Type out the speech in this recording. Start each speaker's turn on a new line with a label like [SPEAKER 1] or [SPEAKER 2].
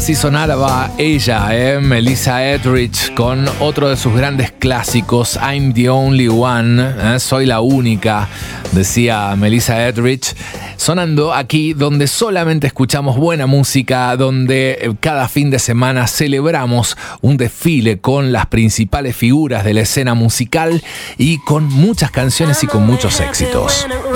[SPEAKER 1] Así sonaba ella, Melissa Etheridge, con otro de sus grandes clásicos, I'm the Only One, soy la única, decía Melissa Etheridge, sonando aquí donde solamente escuchamos buena música, donde cada fin de semana celebramos un desfile con las principales figuras de la escena musical y con muchas canciones y con muchos éxitos.